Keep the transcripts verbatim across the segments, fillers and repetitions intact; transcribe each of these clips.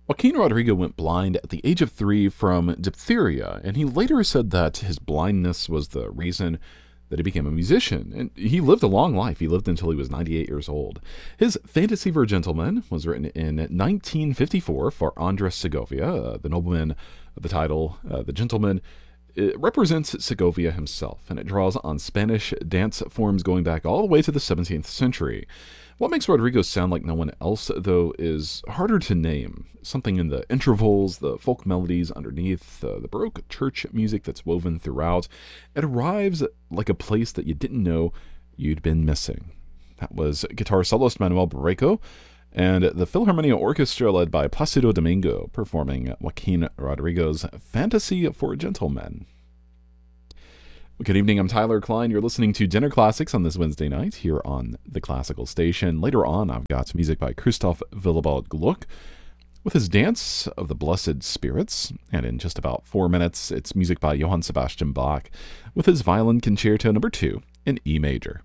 Joaquin Rodrigo went blind at the age of three from diphtheria, and he later said that his blindness was the reason that he became a musician. And he lived a long life. He lived until he was ninety-eight years old. His Fantasy for a Gentleman was written in nineteen fifty-four for Andres Segovia, uh, the nobleman of the title, uh, the gentleman. It represents Segovia himself, and it draws on Spanish dance forms going back all the way to the seventeenth century. What makes Rodrigo sound like no one else, though, is harder to name. Something in the intervals, the folk melodies underneath, uh, the Baroque church music that's woven throughout. It arrives like a place that you didn't know you'd been missing. That was guitar soloist Manuel Barreto, and the Philharmonia Orchestra led by Placido Domingo performing Joaquin Rodrigo's Fantasy for a Gentleman. Good evening, I'm Tyler Klein. You're listening to Dinner Classics on this Wednesday night here on the Classical Station. Later on, I've got music by Christoph Willibald Gluck with his Dance of the Blessed Spirits. And in just about four minutes, it's music by Johann Sebastian Bach with his Violin Concerto number two in E major.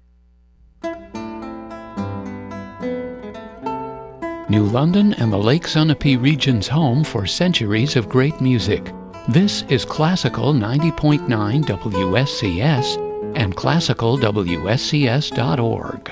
New London and the Lake Sunapee region's home for centuries of great music. This is Classical ninety point nine W S C S and classical W S C S dot org.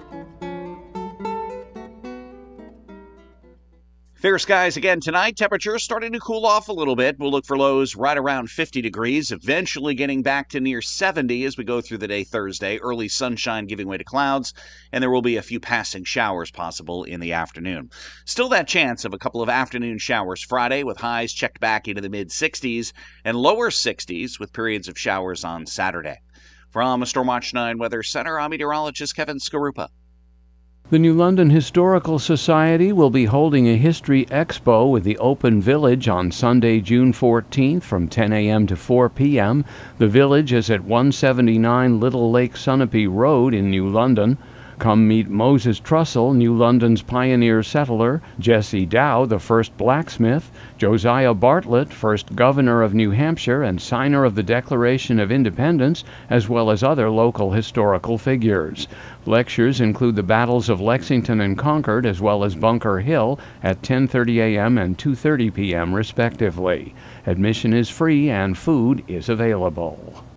Fair skies again tonight. Temperatures starting to cool off a little bit. We'll look for lows right around fifty degrees, eventually getting back to near seventy as we go through the day Thursday. Early sunshine giving way to clouds, and there will be a few passing showers possible in the afternoon. Still that chance of a couple of afternoon showers Friday, with highs checked back into the mid-sixties and lower sixties with periods of showers on Saturday. From Stormwatch nine Weather Center, I'm meteorologist Kevin Skarupa. The New London Historical Society will be holding a History Expo with the Open Village on Sunday, June fourteenth from ten a.m. to four p.m. The village is at one seventy-nine Little Lake Sunapee Road in New London. Come meet Moses Trussell, New London's pioneer settler, Jesse Dow, the first blacksmith, Josiah Bartlett, first governor of New Hampshire and signer of the Declaration of Independence, as well as other local historical figures. Lectures include the battles of Lexington and Concord, as well as Bunker Hill, at ten thirty a.m. and two thirty p.m. respectively. Admission is free and food is available.